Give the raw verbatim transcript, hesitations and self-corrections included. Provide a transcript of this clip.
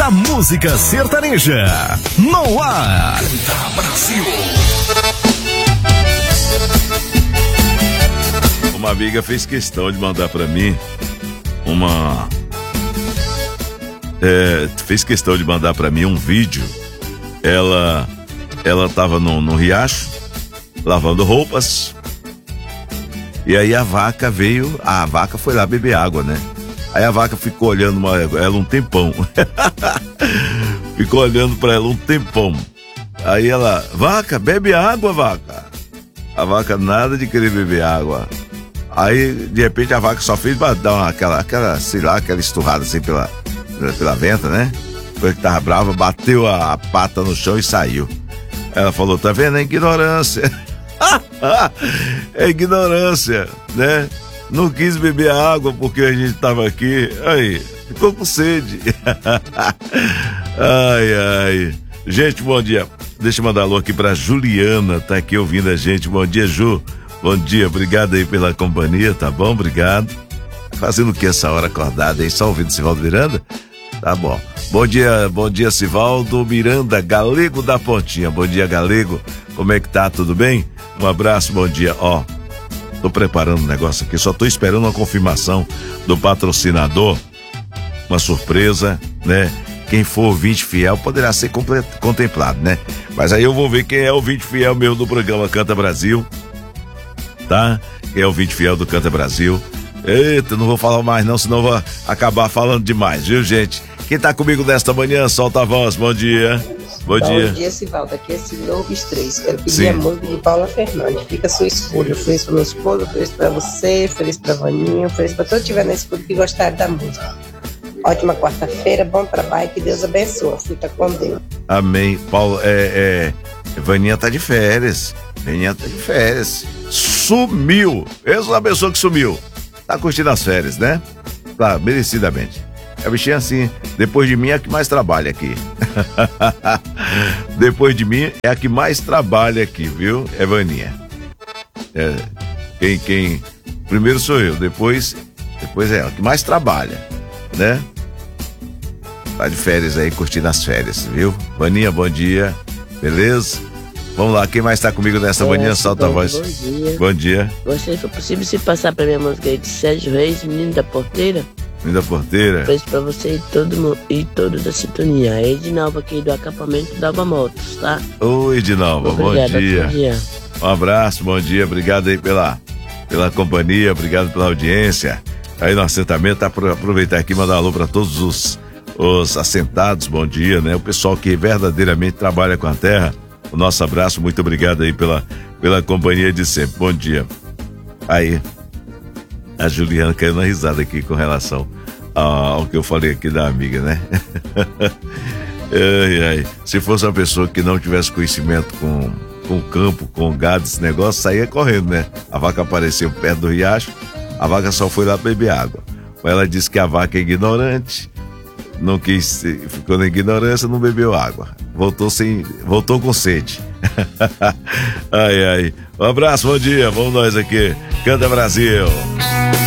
da música sertaneja. No ar. Canta Brasil. Uma amiga fez questão de mandar pra mim uma... É, fez questão de mandar pra mim um vídeo. Ela, ela tava no, no riacho, lavando roupas. E aí a vaca veio, a vaca foi lá beber água, né? Aí a vaca ficou olhando uma, ela um tempão. Ficou olhando pra ela um tempão. Aí ela, vaca, bebe água, vaca. A vaca nada de querer beber água. Aí, de repente, a vaca só fez dar uma, aquela, aquela, sei lá, aquela esturrada assim pela, pela venta, né? Foi que tava brava, bateu a, a pata no chão e saiu. Ela falou, tá vendo? É ignorância. É ignorância, né? Não quis beber água porque a gente tava aqui. Aí, ficou com sede. Ai, ai. Gente, bom dia. Deixa eu mandar alô aqui pra Juliana, tá aqui ouvindo a gente. Bom dia, Ju. Bom dia, obrigado aí pela companhia, tá bom? Obrigado. Fazendo o que essa hora acordada aí? Só ouvindo Sivaldo Miranda? Tá bom. Bom dia, bom dia, Sivaldo Miranda, Galego da Pontinha. Bom dia, Galego. Como é que tá? Tudo bem? Um abraço, bom dia. Ó, tô preparando um negócio aqui, só tô esperando uma confirmação do patrocinador. Uma surpresa, né? Quem for ouvinte fiel poderá ser contemplado, né? Mas aí eu vou ver quem é ouvinte fiel meu do programa Canta Brasil. Tá? Quem é ouvinte fiel do Canta Brasil. Eita, não vou falar mais não, senão vou acabar falando demais, viu, gente? Quem tá comigo nesta manhã, solta a voz, bom dia. Bom, bom dia. Bom dia, Sivaldo, aqui é Silvio três. Quero pedir Sim. a música de Paula Fernandes. Fica a sua escolha. Feliz pra meu esposo, feliz pra você, feliz pra Vaninha, feliz pra todos que estiver na escuta que gostarem da música. Ótima quarta-feira, bom trabalho, que Deus abençoe. Fica com Deus. Amém. Paulo, é, é, Vaninha tá de férias. Vaninha tá de férias. Sumiu. Essa é uma pessoa que sumiu. Tá curtindo as férias, né? Tá, merecidamente. A bichinha assim, depois de mim é a que mais trabalha aqui. Depois de mim é a que mais trabalha aqui, viu? É Vaninha. É, quem, quem... Primeiro sou eu, depois, depois é ela que mais trabalha, né? Tá de férias aí, curtindo as férias, viu? Vaninha, bom dia. Beleza? Vamos lá, quem mais tá comigo nessa é, manhã? Solta a voz. Bom dia. Bom dia. Gostaria, se for possível, se passar pra minha música aí de Sérgio Reis, Menino da Porteira. Menino da Porteira. Beijo pra você e todo mundo, e todos da sintonia. É Edinalva aqui do acampamento da Alba Motos, tá? Oi, Edinalva, Obrigado, bom dia. bom dia. Um abraço, bom dia. Obrigado aí pela, pela companhia, obrigado pela audiência. Aí no assentamento, aproveitar aqui e mandar um alô pra todos os, os assentados, bom dia, né? O pessoal que verdadeiramente trabalha com a terra. O nosso abraço, muito obrigado aí pela, pela companhia de sempre. Bom dia. Aí, a Juliana caiu na risada aqui com relação ao que eu falei aqui da amiga, né? ai, ai. Se fosse uma pessoa que não tivesse conhecimento com, com o campo, com o gado, esse negócio, saía correndo, né? A vaca apareceu perto do riacho, a vaca só foi lá beber água. Ela disse que a vaca é ignorante, não quis, ficou na ignorância, não bebeu água. Voltou sem, voltou com sede. Ai, ai. Um abraço, bom dia. Vamos nós aqui. Canta Brasil.